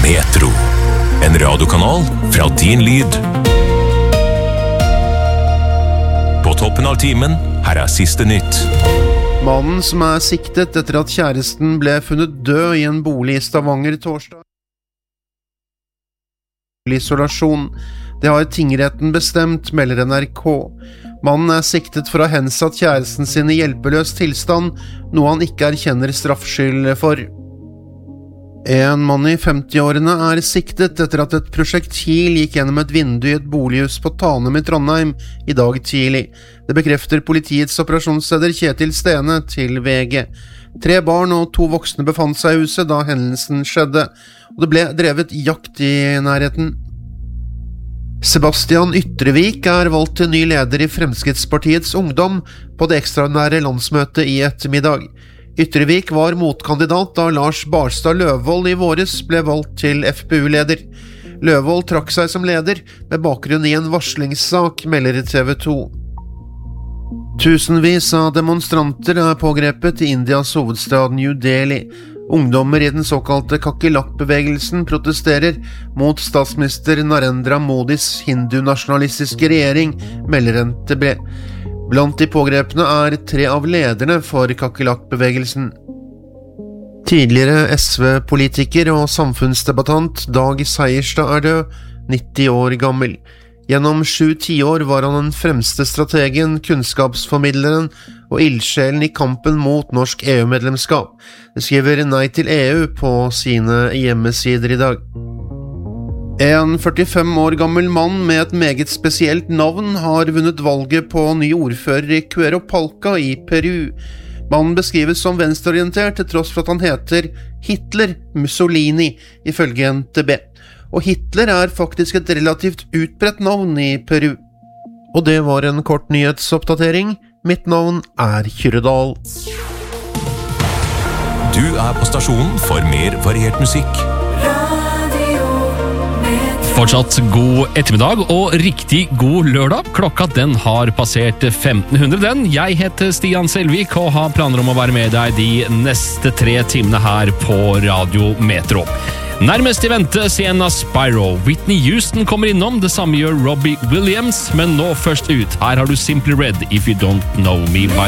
Metro, en radiokanal fra din lyd. På toppen av timen, her siste nytt. Mannen som siktet etter at kjæresten ble funnet død i en bolig i Stavanger torsdag. Isolasjon. Det har tingretten bestemt, melder NRK. Mannen siktet for å ha hensatt kjæresten sin i hjelpeløs tilstand, noe han ikke erkjenner straffskyld for. En mann i 50-årene siktet etter at et prosjektil gikk gjennom et vindu i et bolighus på Tanum i Trondheim i dag tidlig. Det bekrefter politiets operasjonsleder Kjetil Stene til VG. 3 barn og 2 voksne befant seg i huset da hendelsen skjedde, og det ble drevet jakt i nærheten. Sebastian Ytrevik valgt til ny leder i Fremskrittspartiets Ungdom på det ekstraordinære landsmøtet i ettermiddag. Ytrevik var motkandidat da Lars Barstad Løvold i våres ble valgt til FPU-leder. Løvold trakk seg som leder med bakgrunn i en varslingssak, melder TV 2. Tusenvis av demonstranter pågrepet i Indias hovedstad New Delhi. Ungdommer i den såkalte Kakilak-bevegelsen protesterer mot statsminister Narendra Modis hindu-nasjonalistiske regjering, melder NTB. Blant de pågrepne 3 av lederne for Kakilak-bevegelsen. Tidligere SV-politiker og samfunnsdebattant Dag Seierstad død, 90 år gammel. Gjennom 7 tiår var han den fremste strategen, kunnskapsformidleren og ildsjelen i kampen mot norsk EU-medlemskap. Det skriver Nei til EU på sine hjemmesider i dag. En 45 år gammel mann med et meget spesielt navn har vunnet valget på ny ordfører i Cueropalca i Peru. Mannen beskrives som venstreorientert til tross for at han heter Hitler Mussolini, ifølge NTB. Og Hitler faktisk et relativt utbredt navn i Peru. Og det var en kort nyhetsoppdatering. Mitt navn Kyrredal. Du på stasjonen for mer variert musikk. Fortsatt god ettermiddag og riktig god lørdag. Klokka den har passert 1500 den. Jeg heter Stian Selvik og har planer om å være med deg de neste 3 timene her på Radio Metro. Nærmest i vente Sienna Spyro. Whitney Houston kommer innom, det samme gjør Robbie Williams, men nå først ut. Her har du Simply Red, If You Don't Know Me By